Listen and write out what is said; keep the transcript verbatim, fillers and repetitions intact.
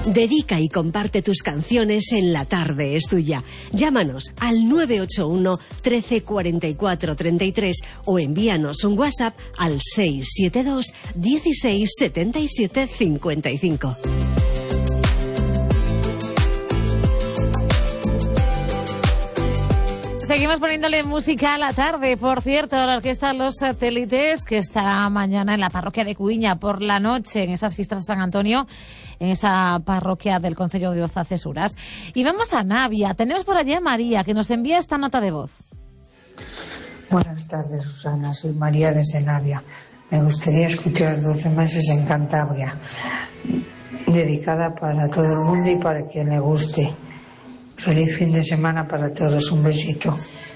Dedica y comparte tus canciones en La Tarde es Tuya. Llámanos al nueve ocho uno, trece, cuarenta y cuatro, treinta y tres o envíanos un WhatsApp al seis siete dos, dieciséis, setenta y siete, cincuenta y cinco. Seguimos poniéndole música a la tarde. Por cierto, la Orquesta Los Satélites, que estará mañana en la parroquia de Cuiña por la noche, en esas fiestas de San Antonio, en esa parroquia del concello de Oza Cesuras. Y vamos a Navia. Tenemos por allí a María, que nos envía esta nota de voz. Buenas tardes, Susana. Soy María desde Navia. Me gustaría escuchar doce meses en Cantabria, dedicada para todo el mundo y para quien le guste. Feliz fin de semana para todos. Un besito.